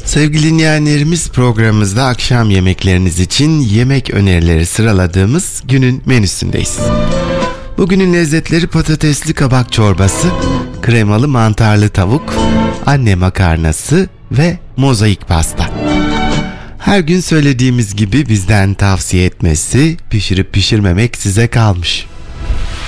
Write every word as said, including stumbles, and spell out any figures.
Sevgili dinleyenlerimiz, programımızda akşam yemekleriniz için yemek önerileri sıraladığımız günün menüsündeyiz. Bugünün lezzetleri patatesli kabak çorbası, kremalı mantarlı tavuk, anne makarnası ve mozaik pasta. Her gün söylediğimiz gibi bizden tavsiye etmesi, pişirip pişirmemek size kalmış.